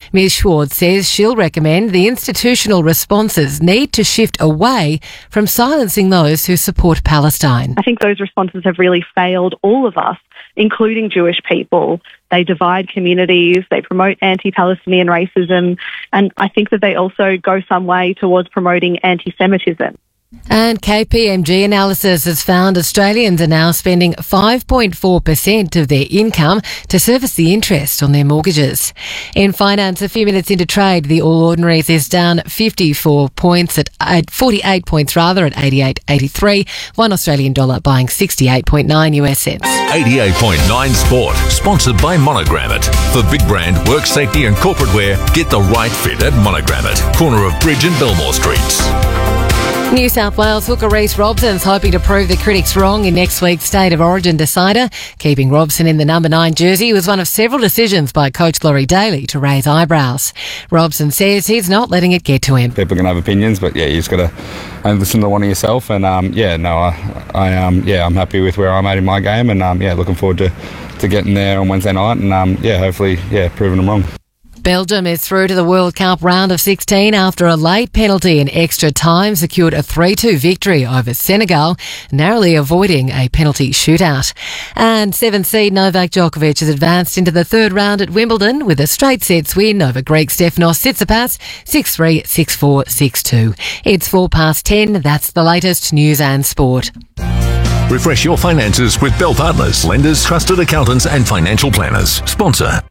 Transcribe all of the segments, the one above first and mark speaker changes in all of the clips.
Speaker 1: Ms Schwartz says she'll recommend the institutional responses need to shift away from silencing those who support Palestine.
Speaker 2: I think those responses have really failed all of us, including Jewish people. They divide communities, they promote anti-Palestinian racism, and I think that they also go some way towards promoting anti-Semitism.
Speaker 1: And KPMG analysis has found Australians are now spending 5.4% of their income to service the interest on their mortgages. In finance, a few minutes into trade, the All Ordinaries is down 54 points at 48 points at 88.83. $1 Australian dollar buying 68.9 US cents.
Speaker 3: 88.9 Sport, sponsored by Monogrammet. For big brand, work safety and corporate wear, get the right fit at Monogrammet, corner of Bridge and Belmore Streets.
Speaker 1: New South Wales hooker Reece Robson's hoping to prove the critics wrong in next week's State of Origin decider. Keeping Robson in the number 9 jersey was one of several decisions by coach Laurie Daly to raise eyebrows. Robson says he's not letting it get to him.
Speaker 4: People can have opinions, but you just got to listen to one of yourself. And I'm happy with where I'm at in my game, and looking forward to getting there on Wednesday night, and hopefully proving them wrong.
Speaker 1: Belgium is through to the World Cup round of 16 after a late penalty in extra time secured a 3-2 victory over Senegal, narrowly avoiding a penalty shootout. And 7th seed Novak Djokovic has advanced into the third round at Wimbledon with a straight sets win over Greek Stefanos Tsitsipas 6-3, 6-4, 6-2. It's 10:04. That's the latest news and sport.
Speaker 3: Refresh your finances with Bell Partners, lenders, trusted accountants and financial planners. Sponsor.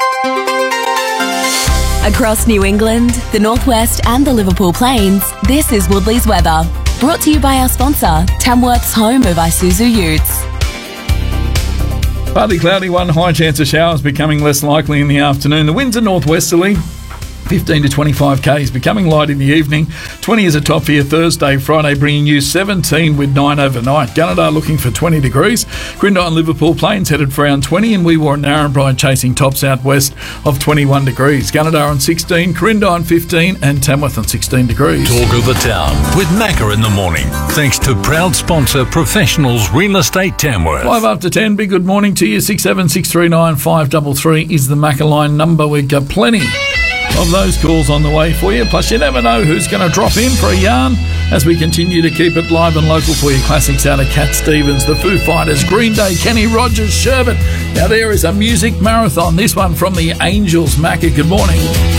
Speaker 5: Across New England, the Northwest and the Liverpool Plains, this is Woodley's weather. Brought to you by our sponsor, Tamworth's home of Isuzu Utes.
Speaker 6: Partly cloudy, one high chance of showers becoming less likely in the afternoon. The winds are northwesterly. 15 to 25 k's, becoming light in the evening. 20 is a top for your Thursday. Friday bringing you 17 with 9 overnight. Gunnedah looking for 20 degrees. Grindon and Liverpool Plains headed for around 20, and Wee-Waa and Narrabri chasing tops out west of 21 degrees. Gunnedah on 16, Corinda on 15 and Tamworth on 16 degrees.
Speaker 3: Talk of the town with Macca in the morning. Thanks to proud sponsor Professionals Real Estate Tamworth.
Speaker 6: 5 after 10, big good morning to you. 67639 533 is the Macca line number. We've got plenty of those calls on the way for you. Plus, you never know who's going to drop in for a yarn as we continue to keep it live and local for you. Classics out of Cat Stevens, the Foo Fighters, Green Day, Kenny Rogers, Sherbet. Now there is a music marathon. This one from the Angels. Macca, good morning.